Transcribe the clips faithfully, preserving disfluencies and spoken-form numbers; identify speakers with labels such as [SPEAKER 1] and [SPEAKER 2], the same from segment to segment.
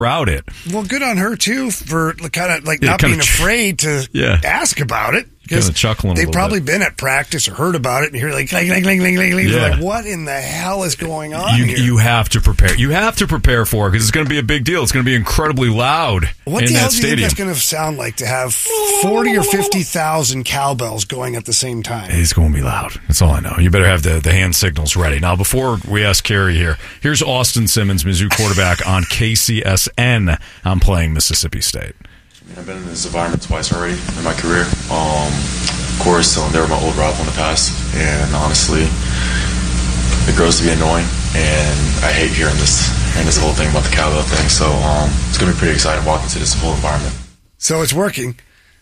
[SPEAKER 1] route it.
[SPEAKER 2] Well, good on her too for kind of like
[SPEAKER 1] Yeah,
[SPEAKER 2] not
[SPEAKER 1] kinda
[SPEAKER 2] being
[SPEAKER 1] ch-
[SPEAKER 2] afraid to
[SPEAKER 1] Yeah.
[SPEAKER 2] ask about it.
[SPEAKER 1] Kinda chuckling a
[SPEAKER 2] They've
[SPEAKER 1] little
[SPEAKER 2] probably
[SPEAKER 1] bit.
[SPEAKER 2] been at practice or heard about it, and you're like, clang, clang, clang, clang, clang, clang.
[SPEAKER 1] Yeah.
[SPEAKER 2] They're like, what in the hell is going on
[SPEAKER 1] You
[SPEAKER 2] here?
[SPEAKER 1] you have to prepare. You have to prepare for it because it's going to be a big deal. It's going to be incredibly loud
[SPEAKER 2] What
[SPEAKER 1] in
[SPEAKER 2] the hell
[SPEAKER 1] that
[SPEAKER 2] do you think
[SPEAKER 1] stadium.
[SPEAKER 2] that's going to sound like to have forty or fifty thousand cowbells going at the same time?
[SPEAKER 1] It's going to be loud. That's all I know. You better have the, the hand signals ready. Now, before we ask Carrie here, here's Austin Simmons, Mizzou quarterback on K C S N. I'm playing Mississippi State.
[SPEAKER 3] I've been in this environment twice already in my career. Um, of course, um, they were my old rival in the past, and honestly, it grows to be annoying. And I hate hearing this, hearing this whole thing about the cowbell thing. So um, it's going to be pretty exciting walking into this whole environment.
[SPEAKER 2] So it's working.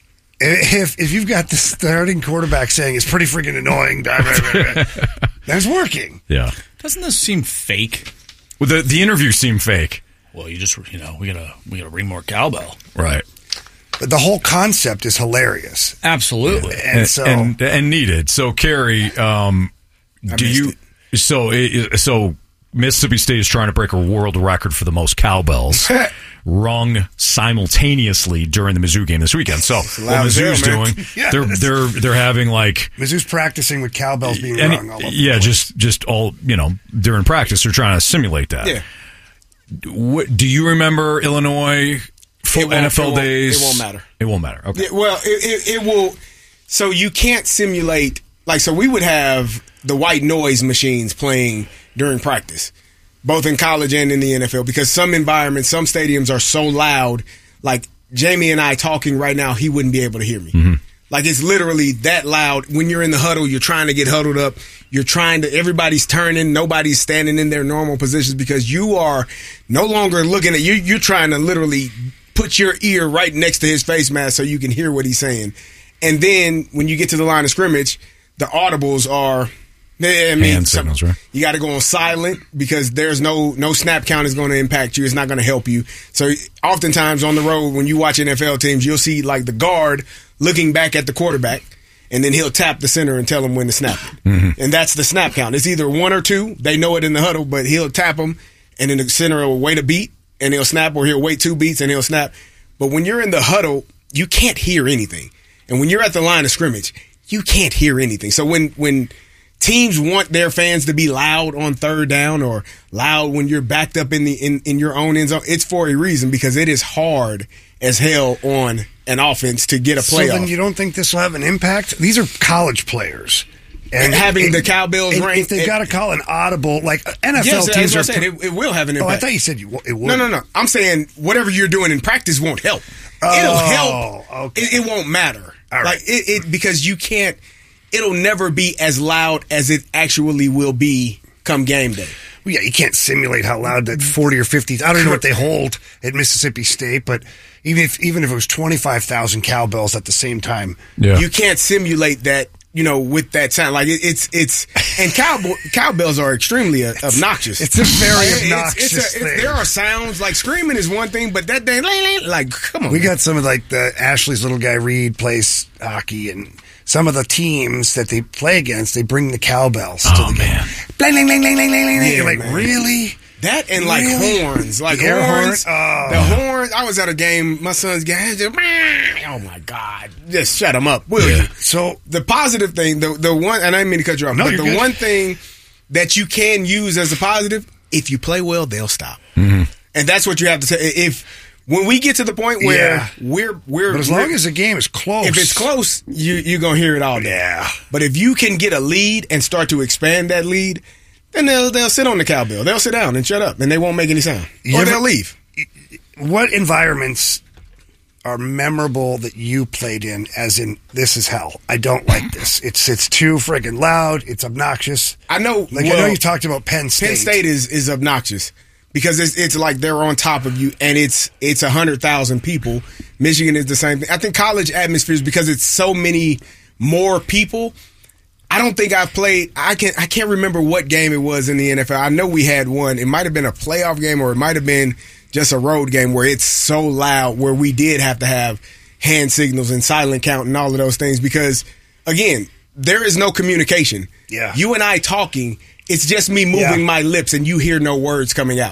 [SPEAKER 2] If if you've got the starting quarterback saying it's pretty freaking annoying, blah, blah, blah, blah, then it's working.
[SPEAKER 1] Yeah.
[SPEAKER 4] Doesn't this seem fake?
[SPEAKER 1] Well, the the interview seemed fake.
[SPEAKER 4] Well, you just you know we gotta we gotta ring more cowbell.
[SPEAKER 1] Right.
[SPEAKER 2] But the whole concept is hilarious.
[SPEAKER 4] Absolutely.
[SPEAKER 2] And so
[SPEAKER 1] and, and needed. So, Carrie, um, do you? So, it, so Mississippi State is trying to break a world record for the most cowbells rung simultaneously during the Mizzou game this weekend. So, what
[SPEAKER 2] loud as
[SPEAKER 1] Mizzou's
[SPEAKER 2] hell, man.
[SPEAKER 1] doing,
[SPEAKER 2] Yes.
[SPEAKER 1] they're they're they're having like
[SPEAKER 2] Mizzou's practicing with cowbells being
[SPEAKER 1] any-
[SPEAKER 2] rung all over.
[SPEAKER 1] yeah,
[SPEAKER 2] the place.
[SPEAKER 1] just just all you know during practice. They're trying to simulate that.
[SPEAKER 5] Yeah.
[SPEAKER 1] What do you remember Illinois full
[SPEAKER 5] It won't-
[SPEAKER 1] N F L
[SPEAKER 5] it won't-
[SPEAKER 1] days?
[SPEAKER 5] it won't matter.
[SPEAKER 1] It won't matter. Okay.
[SPEAKER 5] Yeah, well, it, it, it will. So you can't simulate like so. We would have the white noise machines playing during practice, both in college and in the N F L, because some environments, some stadiums are so loud. Like Jamie and I talking right now, he wouldn't be able to hear me.
[SPEAKER 1] Mm-hmm.
[SPEAKER 5] Like it's literally that loud. When you're in the huddle, you're trying to get huddled up. You're trying to. Everybody's turning. Nobody's standing in their normal positions because you are no longer looking at you. You're trying to literally put your ear right next to his face mask so you can hear what he's saying. And then when you get to the line of scrimmage, the audibles are. I mean,
[SPEAKER 1] Hand
[SPEAKER 5] some-
[SPEAKER 1] signals, right?
[SPEAKER 5] You got to go on silent because there's no no snap count is going to impact you. It's not going to help you. So oftentimes on the road, when you watch N F L teams, you'll see like the guard looking back at the quarterback, and then he'll tap the center and tell him when to snap it.
[SPEAKER 1] Mm-hmm.
[SPEAKER 5] And that's the snap count. It's either one or two. They know it in the huddle, but he'll tap them, and then the center will wait a beat, and he'll snap, or he'll wait two beats, and he'll snap. But when you're in the huddle, you can't hear anything. And when you're at the line of scrimmage, you can't hear anything. So when when teams want their fans to be loud on third down or loud when you're backed up in the in, in your own end zone, it's for a reason because it is hard as hell on an offense to get a
[SPEAKER 2] So
[SPEAKER 5] playoff.
[SPEAKER 2] then you don't think this will have an impact? These are college players.
[SPEAKER 5] And having the cowbells
[SPEAKER 2] and
[SPEAKER 5] ring-
[SPEAKER 2] If they've
[SPEAKER 5] it-
[SPEAKER 2] got to call an audible, like N F L
[SPEAKER 5] yes,
[SPEAKER 2] teams
[SPEAKER 5] that's
[SPEAKER 2] are.
[SPEAKER 5] what I'm saying. It, it will have an
[SPEAKER 2] oh,
[SPEAKER 5] impact.
[SPEAKER 2] I thought you said you, it would.
[SPEAKER 5] No, no, no. I'm saying whatever you're doing in practice won't help.
[SPEAKER 2] Oh,
[SPEAKER 5] It'll help.
[SPEAKER 2] okay.
[SPEAKER 5] It, it won't matter.
[SPEAKER 2] All right.
[SPEAKER 5] Like it, it because you can't. It'll never be as loud as it actually will be come game day.
[SPEAKER 2] Well, yeah, you can't simulate how loud that forty or fifty. I don't know what they hold at Mississippi State, but even if even if it was twenty-five thousand cowbells at the same time,
[SPEAKER 1] Yeah.
[SPEAKER 5] You can't simulate that. You know, with that sound, like it, it's it's and cowboy, cowbells are extremely uh, obnoxious.
[SPEAKER 2] it's a very
[SPEAKER 5] Like, it's-
[SPEAKER 2] obnoxious
[SPEAKER 5] it's a- it's-
[SPEAKER 2] thing.
[SPEAKER 5] There are sounds like screaming is one thing, but that thing like come on.
[SPEAKER 2] We
[SPEAKER 5] man.
[SPEAKER 2] got some of like the Ashley's little guy Reed plays hockey, and some of the teams that they play against, they bring the cowbells to
[SPEAKER 1] Oh,
[SPEAKER 2] the
[SPEAKER 1] man.
[SPEAKER 2] game. Bling, bling, bling, bling, bling, bling, bling.
[SPEAKER 5] Yeah,
[SPEAKER 2] You're like,
[SPEAKER 5] man.
[SPEAKER 2] really?
[SPEAKER 5] That and like
[SPEAKER 2] Really?
[SPEAKER 5] horns, like
[SPEAKER 2] The air
[SPEAKER 5] horns,
[SPEAKER 2] horn? Oh.
[SPEAKER 5] the horns. I was at a game, my son's game. Just, oh my god! Just shut him up, will
[SPEAKER 1] Yeah.
[SPEAKER 5] you?
[SPEAKER 2] So
[SPEAKER 5] The positive thing, the the one, and I didn't mean to cut you off,
[SPEAKER 2] No,
[SPEAKER 5] but
[SPEAKER 2] you're
[SPEAKER 5] the
[SPEAKER 2] good.
[SPEAKER 5] one thing that you can use as a positive, if you play well, they'll stop,
[SPEAKER 1] Mm-hmm.
[SPEAKER 5] and that's what you have to say. If when we get to the point where
[SPEAKER 2] Yeah.
[SPEAKER 5] we're we're,
[SPEAKER 2] But as
[SPEAKER 5] we're-
[SPEAKER 2] long as the game is close.
[SPEAKER 5] if it's close, you you're gonna hear it all day.
[SPEAKER 2] Yeah.
[SPEAKER 5] But if you can get a lead and start to expand that lead, then they'll they'll sit on the cowbell. They'll sit down and shut up, and they won't make any sound,
[SPEAKER 2] You
[SPEAKER 5] or
[SPEAKER 2] ever-
[SPEAKER 5] they'll leave.
[SPEAKER 2] What environments are memorable that you played in, as in, this is hell? I don't like this. It's it's too friggin' loud. It's obnoxious.
[SPEAKER 5] I know.
[SPEAKER 2] Like, I
[SPEAKER 5] well,
[SPEAKER 2] know you talked about Penn State.
[SPEAKER 5] Penn State is is obnoxious because it's it's like they're on top of you, and it's it's a hundred thousand people. Michigan is the same thing. I think college atmospheres, because it's so many more people. I don't think I've played. I can I can't remember what game it was in the N F L. I know we had one. It might have been a playoff game, or it might have been just a road game where it's so loud where we did have to have hand signals and silent count and all of those things because, again, there is no communication.
[SPEAKER 2] Yeah.
[SPEAKER 5] You and I talking, it's just me moving
[SPEAKER 2] Yeah.
[SPEAKER 5] my lips and you hear no words coming out.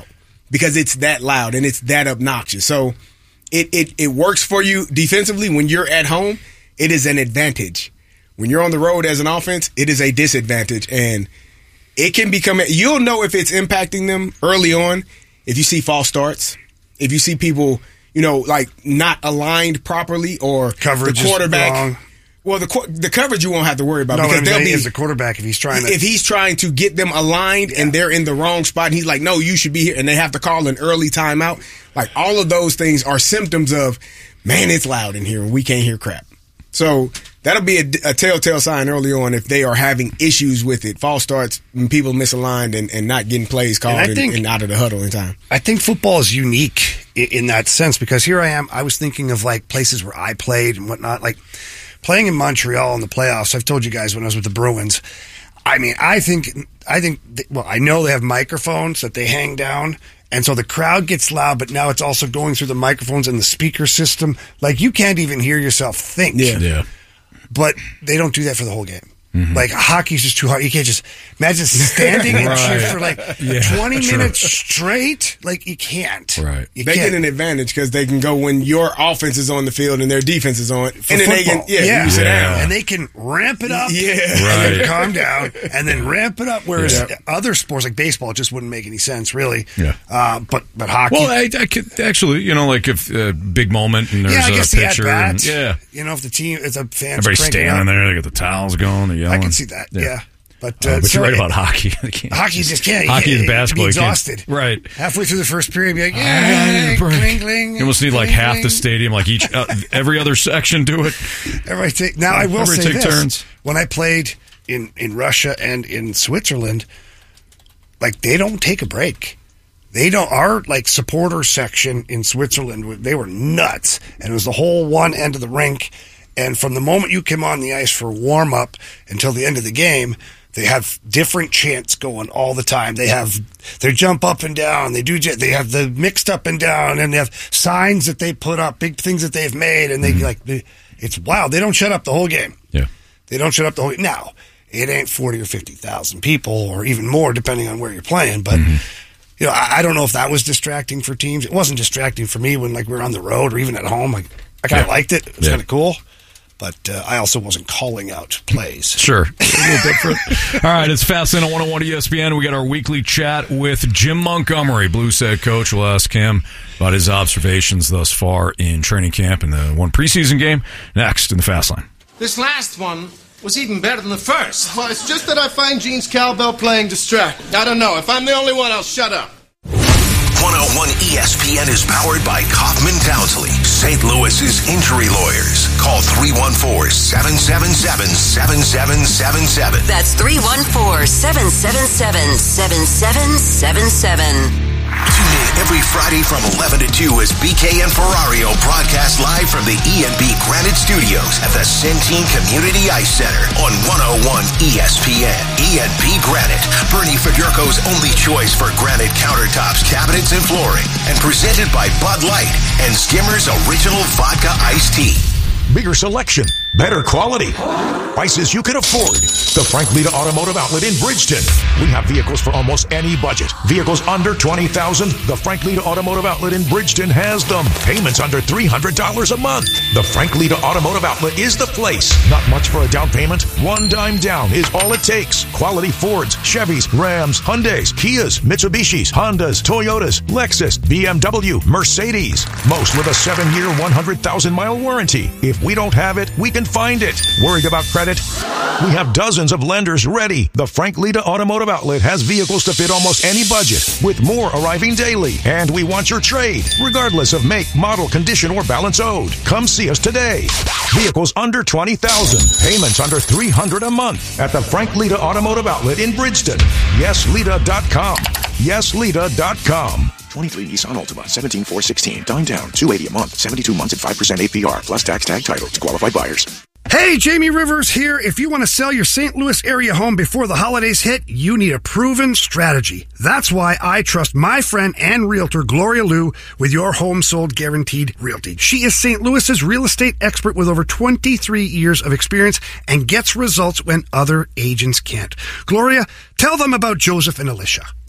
[SPEAKER 5] because it's that loud and it's that obnoxious. So it, it, it works for you defensively when you're at home. It is an advantage. When you're on the road as an offense, it is a disadvantage. And it can become, you'll know if it's impacting them early on if you see false starts, if you see people, you know, like not aligned properly, or
[SPEAKER 2] coverage
[SPEAKER 5] the quarterback.
[SPEAKER 2] Is wrong.
[SPEAKER 5] Well, the the coverage you won't have to worry about,
[SPEAKER 2] no,
[SPEAKER 5] because
[SPEAKER 2] I'm
[SPEAKER 5] they'll be
[SPEAKER 2] as a quarterback if he's trying to
[SPEAKER 5] if he's trying to get them aligned yeah. and they're in the wrong spot. And he's like, no, you should be here, and they have to call an early timeout. Like, all of those things are symptoms of, man, it's loud in here and we can't hear crap. So that'll be a, a telltale sign early on if they are having issues with it. False starts, when people misaligned and, and not getting plays called and, think, and, and out of the huddle in time.
[SPEAKER 2] I think football is unique in, in that sense, because here I am. I was thinking of like places where I played and whatnot, like playing in Montreal in the playoffs. I've told you guys when I was with the Bruins. I mean, I think, I think, well, I know they have microphones that they hang down. And so the crowd gets loud, but now it's also going through the microphones and the speaker system. Like, you can't even hear yourself think.
[SPEAKER 1] Yeah. yeah.
[SPEAKER 2] But they don't do that for the whole game. Mm-hmm. Like, hockey's just too hard. You can't just imagine standing and
[SPEAKER 1] right.
[SPEAKER 2] cheer for like
[SPEAKER 1] yeah,
[SPEAKER 2] twenty
[SPEAKER 1] true.
[SPEAKER 2] minutes straight. Like, you can't.
[SPEAKER 1] Right.
[SPEAKER 2] You
[SPEAKER 5] they
[SPEAKER 2] can't.
[SPEAKER 5] get an advantage because they can go when your offense is on the field and their defense is on.
[SPEAKER 2] For
[SPEAKER 5] and then
[SPEAKER 2] football.
[SPEAKER 5] they can, yeah,
[SPEAKER 2] yeah.
[SPEAKER 5] you sit
[SPEAKER 1] Yeah.
[SPEAKER 5] down.
[SPEAKER 2] And they can ramp it up.
[SPEAKER 5] Yeah.
[SPEAKER 2] And
[SPEAKER 1] Right.
[SPEAKER 2] then calm down. And then ramp it up. Whereas
[SPEAKER 1] Yeah.
[SPEAKER 2] other sports like baseball, it just wouldn't make any sense, really.
[SPEAKER 1] Yeah.
[SPEAKER 2] Uh, but, but hockey.
[SPEAKER 1] Well, I, I could actually, you know, like if a uh, big moment and there's
[SPEAKER 2] yeah, I guess
[SPEAKER 1] a
[SPEAKER 2] the
[SPEAKER 1] picture.
[SPEAKER 2] at-bats.
[SPEAKER 1] And, yeah.
[SPEAKER 2] You know, if the team, it's a fan.
[SPEAKER 1] Everybody's standing there. They got the towels going. They're yelling.
[SPEAKER 2] I can see that. Yeah. yeah. But, uh,
[SPEAKER 1] uh, but
[SPEAKER 2] so
[SPEAKER 1] you're right
[SPEAKER 2] it,
[SPEAKER 1] about hockey.
[SPEAKER 2] Hockey just can't.
[SPEAKER 1] Hockey
[SPEAKER 2] and
[SPEAKER 1] basketball.
[SPEAKER 2] Be
[SPEAKER 1] you can't-
[SPEAKER 2] exhausted.
[SPEAKER 1] Right.
[SPEAKER 2] Halfway through the first period, be like,
[SPEAKER 1] I
[SPEAKER 2] yeah,
[SPEAKER 1] need a break.
[SPEAKER 2] cling, cling,
[SPEAKER 1] You almost need like
[SPEAKER 2] cling,
[SPEAKER 1] half
[SPEAKER 2] cling.
[SPEAKER 1] the stadium, like each uh, every other section do it.
[SPEAKER 2] Everybody take. Now I will
[SPEAKER 1] Everybody
[SPEAKER 2] say
[SPEAKER 1] take
[SPEAKER 2] this:
[SPEAKER 1] turns.
[SPEAKER 2] when I played in in Russia and in Switzerland, like they don't take a break. They don't. Our like supporter section in Switzerland, they were nuts, and it was the whole one end of the rink. And from the moment you came on the ice for warm up until the end of the game, they have different chants going all the time. They have they jump up and down. They do. They have the mixed up and down, and they have signs that they put up, big things that they've made, and they mm-hmm. like they, it's wild. They don't shut up the whole game.
[SPEAKER 1] Yeah,
[SPEAKER 2] they don't shut up the whole. Now it ain't forty or fifty thousand people, or even more, depending on where you're playing. But mm-hmm. you know, I, I don't know if that was distracting for teams. It wasn't distracting for me when like we were on the road or even at home. Like I kind of yeah. liked it. It was yeah. kind of cool. But uh, I also wasn't calling out plays.
[SPEAKER 1] Sure. A little different. All right, it's Fastlane on one oh one E S P N. We got our weekly chat with Jim Montgomery, Blues head coach. We'll ask him about his observations thus far in training camp and the one preseason game. Next in the Fastlane.
[SPEAKER 6] This last one was even better than the first.
[SPEAKER 7] Well, it's just that I find Gene's cowbell playing distracting. I don't know. If I'm the only one, I'll shut up.
[SPEAKER 8] one oh one E S P N is powered by Kaufman Townsley, Saint Louis's injury lawyers. Call three one four, seven seven seven, seven seven seven seven.
[SPEAKER 9] That's three one four, seven seven seven, seven seven seven seven.
[SPEAKER 8] Tune in every Friday from eleven to two as B K and Ferrario broadcast live from the E and B Granite Studios at the Centene Community Ice Center on one oh one E S P N. E and B Granite, Bernie Federko's only choice for granite countertops, cabinets, and flooring. And presented by Bud Light and Skimmer's Original Vodka Iced Tea.
[SPEAKER 10] Bigger selection, better quality, prices you can afford. The Frank Lita Automotive Outlet in Bridgeton. We have vehicles for almost any budget. Vehicles under twenty thousand dollars. The Frank Lita Automotive Outlet in Bridgeton has them. Payments under three hundred dollars a month. The Frank Lita Automotive Outlet is the place. Not much for a down payment. One dime down is all it takes. Quality Fords, Chevys, Rams, Hyundais, Kias, Mitsubishis, Hondas, Toyotas, Lexus, B M W, Mercedes. Most with a seven-year, one hundred thousand mile warranty. If we don't have it, we can find it. Worried about credit? We have dozens of lenders ready. The Frank Lita Automotive Outlet has vehicles to fit almost any budget, with more arriving daily. And we want your trade, regardless of make, model, condition, or balance owed. Come see us today. Vehicles under twenty thousand dollars. Payments under three hundred dollars a month at the Frank Lita Automotive Outlet in Bridgeton. yes lita dot com. yes lita dot com.
[SPEAKER 11] twenty-three Nissan Altima, seventeen four sixteen. Dime down, two hundred eighty a month, seventy-two months at five percent A P R, plus tax tag title to qualified buyers.
[SPEAKER 2] Hey, Jamie Rivers here. If you want to sell your Saint Louis area home before the holidays hit, you need a proven strategy. That's why I trust my friend and realtor, Gloria Liu, with your home sold guaranteed realty. She is Saint Louis's real estate expert with over twenty-three years of experience and gets results when other agents can't. Gloria, tell them about Joseph and Alicia.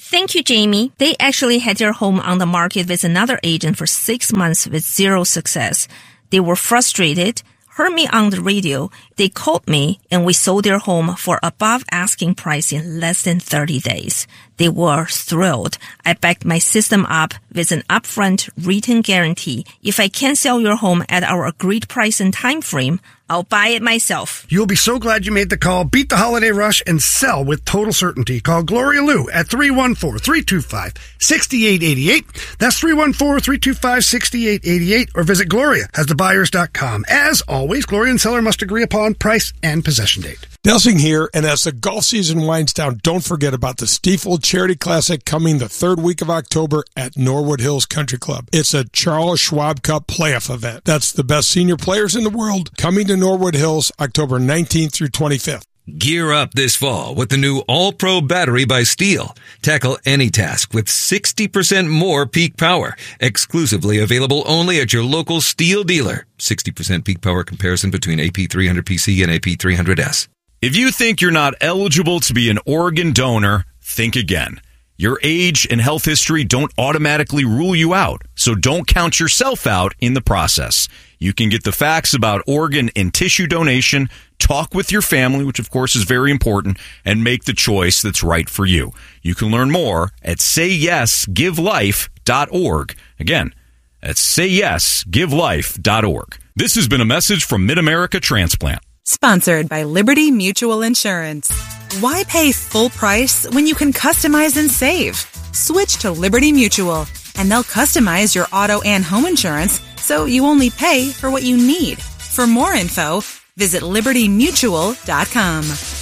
[SPEAKER 12] Thank you, Jamie. They actually had their home on the market with another agent for six months with zero success. They were frustrated, heard me on the radio. They called me and we sold their home for above asking price in less than thirty days. They were thrilled. I backed my system up with an upfront written guarantee. If I can't sell your home at our agreed price and time frame, I'll buy it myself.
[SPEAKER 2] You'll be so glad you made the call. Beat the holiday rush and sell with total certainty. Call Gloria Lou at three one four, three two five, six eight eight eight. That's three one four, three two five, six eight eight eight. Or visit Gloria has the buyers dot com. As always, Gloria and seller must agree upon price and possession date.
[SPEAKER 13] Delsing here, and as the golf season winds down, don't forget about the Stiefel Charity Classic coming the third week of October at Norwood Hills Country Club. It's a Charles Schwab Cup playoff event. That's the best senior players in the world coming to Norwood Hills October nineteenth through twenty-fifth.
[SPEAKER 14] Gear up this fall with the new All-Pro battery by Steel. Tackle any task with sixty percent more peak power. Exclusively available only at your local Steel dealer. sixty percent peak power comparison between A P three hundred P C and A P three hundred S.
[SPEAKER 1] If you think you're not eligible to be an organ donor, think again. Your age and health history don't automatically rule you out, so don't count yourself out in the process. You can get the facts about organ and tissue donation, talk with your family, which of course is very important, and make the choice that's right for you. You can learn more at say yes give life dot org. Again, that's say yes give life dot org. This has been a message from Mid-America Transplant.
[SPEAKER 15] Sponsored by Liberty Mutual Insurance. Why pay full price when you can customize and save? Switch to Liberty Mutual, and they'll customize your auto and home insurance so you only pay for what you need. For more info, visit liberty mutual dot com.